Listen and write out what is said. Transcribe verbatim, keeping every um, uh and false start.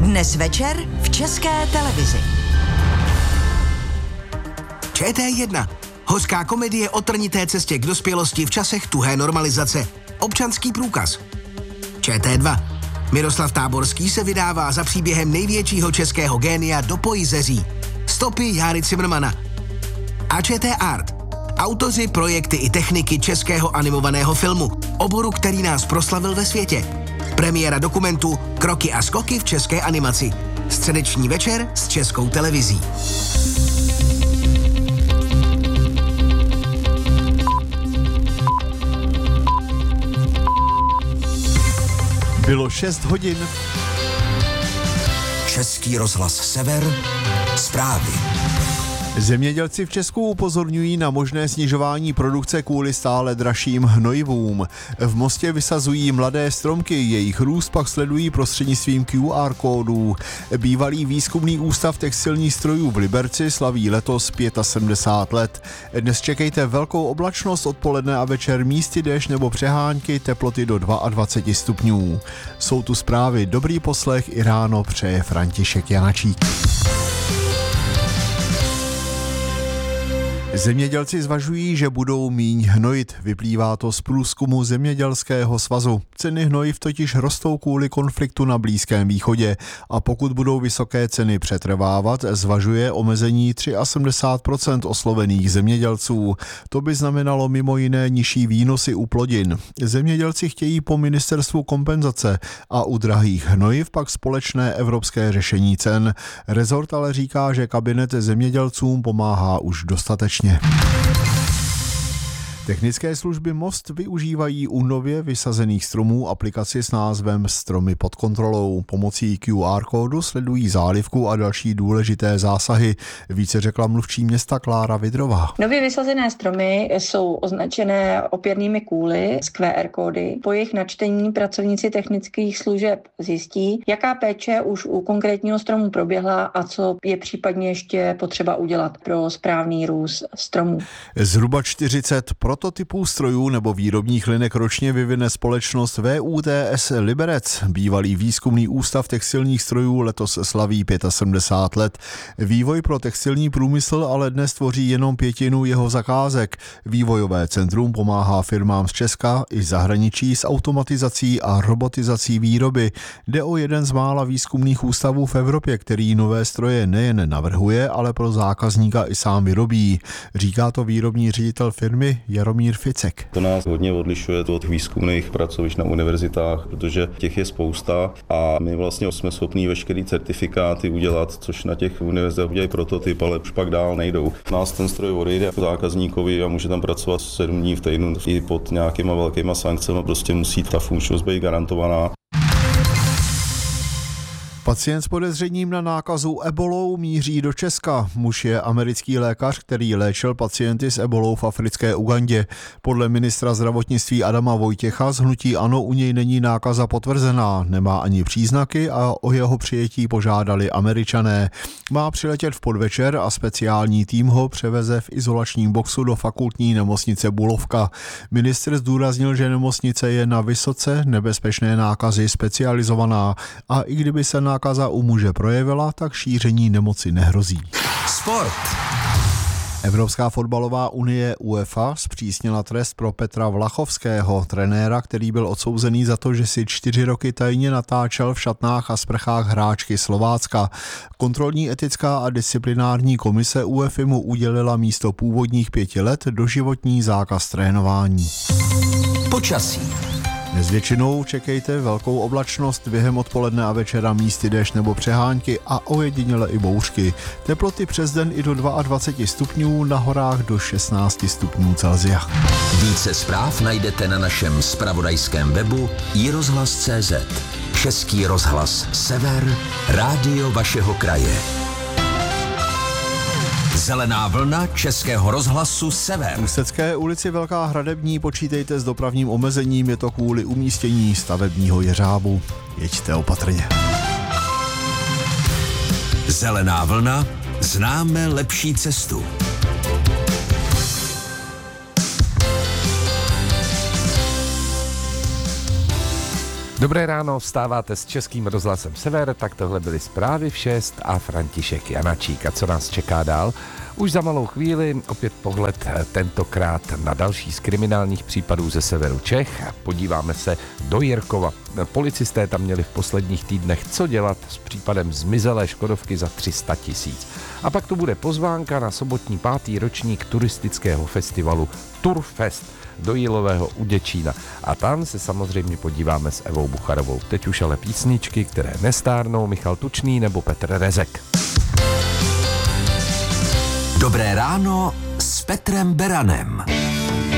Dnes večer v České televizi. Č T jedna. Hořká komedie o trnité cestě k dospělosti v časech tuhé normalizace. Občanský průkaz. Č T dva. Miroslav Táborský se vydává za příběhem největšího českého génia do Pojizeří. Stopy Járy Cimrmana. A Č T Art. Autoři, projekty i techniky českého animovaného filmu. Oboru, který nás proslavil ve světě. Premiéra dokumentu Kroky a skoky v české animaci. Středeční večer s Českou televizí. Bylo šest hodin. Český rozhlas Sever. Zprávy. Zemědělci v Česku upozorňují na možné snižování produkce kvůli stále dražším hnojivům. V Mostě vysazují mladé stromky, jejich růst pak sledují prostřednictvím Q R kódů. Bývalý výzkumný ústav textilních strojů v Liberci slaví letos sedmdesát pět let. Dnes čekejte velkou oblačnost, odpoledne a večer místy déšť nebo přehánky, teploty do dvacet dva stupňů. Jsou tu zprávy, dobrý poslech i ráno přeje František Janačík. Zemědělci zvažují, že budou míň hnojit. Vyplývá to z průzkumu Zemědělského svazu. Ceny hnojiv totiž rostou kvůli konfliktu na Blízkém východě a pokud budou vysoké ceny přetrvávat, zvažuje omezení sedmdesát tři procent oslovených zemědělců. To by znamenalo mimo jiné nižší výnosy u plodin. Zemědělci chtějí po ministerstvu kompenzace a u drahých hnojiv pak společné evropské řešení cen. Rezort ale říká, že kabinet zemědělcům pomáhá už dostatečně. Technické služby Most využívají u nově vysazených stromů aplikaci s názvem Stromy pod kontrolou. Pomocí Q R kódu sledují zálivku a další důležité zásahy. Více řekla mluvčí města Klára Vidrová. Nově vysazené stromy jsou označené opěrnými kůly s Q R kódy. Po jejich načtení pracovníci technických služeb zjistí, jaká péče už u konkrétního stromu proběhla a co je případně ještě potřeba udělat pro správný růst stromů. Zhruba čtyřicet prototypů strojů nebo výrobních linek ročně vyvine společnost V U T S Liberec. Bývalý výzkumný ústav textilních strojů letos slaví sedmdesát pět let. Vývoj pro textilní průmysl ale dnes tvoří jenom pětinu jeho zakázek. Vývojové centrum pomáhá firmám z Česka i zahraničí s automatizací a robotizací výroby. Jde o jeden z mála výzkumných ústavů v Evropě, který nové stroje nejen navrhuje, ale pro zákazníka i sám vyrobí. Říká to výrobní ředitel firmy Jaromír Ficek. To nás hodně odlišuje od výzkumných pracovišť na univerzitách, protože těch je spousta a my vlastně jsme schopní veškerý certifikáty udělat, což na těch univerzitách udělají prototyp, ale už pak dál nejdou. Nás ten stroj odejde jako zákazníkovi a může tam pracovat sedm dní v týdnu i pod nějakýma velkýma sankcemi, prostě musí ta funkčnost být garantovaná. Pacient s podezřením na nákazu ebolou míří do Česka. Muž je americký lékař, který léčil pacienty s ebolou v africké Ugandě. Podle ministra zdravotnictví Adama Vojtěcha z hnutí ANO u něj není nákaza potvrzená, nemá ani příznaky a o jeho přijetí požádali Američané. Má přiletět v podvečer a speciální tým ho převeze v izolačním boxu do fakultní nemocnice Bulovka. Ministr zdůraznil, že nemocnice je na vysoce nebezpečné nákazy specializovaná a i kdyby se nákaza u muže projevila, tak šíření nemoci nehrozí. Sport. Evropská fotbalová unie UEFA zpřísnila trest pro Petra Vlachovského, trenéra, který byl odsouzený za to, že si čtyři roky tajně natáčel v šatnách a sprchách hráčky Slovácka. Kontrolní etická a disciplinární komise UEFA mu udělila místo původních pěti let doživotní zákaz trénování. Počasí. Dnes většinou čekejte velkou oblačnost, během odpoledne a večera místy déšť nebo přehánky a ojediněle i bouřky. Teploty přes den i do dvacet dva stupňů, na horách do šestnáct stupňů Celsia. Více zpráv najdete na našem zpravodajském webu i rozhlas tečka cé zet. Český rozhlas Sever, rádio vašeho kraje. Zelená vlna Českého rozhlasu Sever. V Ústecké ulici Velká Hradební počítejte s dopravním omezením, je to kvůli umístění stavebního jeřábu. Jeďte opatrně. Zelená vlna, známe lepší cestu. Dobré ráno, vstáváte s Českým rozhlasem Sever, tak tohle byly zprávy v šest a František Janačík. A co nás čeká dál? Už za malou chvíli opět pohled tentokrát na další z kriminálních případů ze severu Čech. Podíváme se do Jirkova. Policisté tam měli v posledních týdnech co dělat s případem zmizelé škodovky za tři sta tisíc. A pak tu bude pozvánka na sobotní pátý ročník turistického festivalu Turfest do Jílového u Děčína. A tam se samozřejmě podíváme s Evou Bucharovou. Teď už ale písničky, které nestárnou, Michal Tučný nebo Petr Rezek. Dobré ráno s Petrem Beranem.